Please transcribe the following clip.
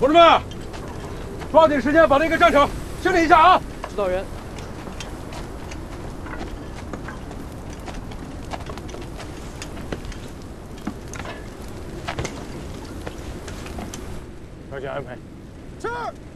同志们，抓紧时间把那个战场清理一下啊！ 指导员。 抓紧安排。 是。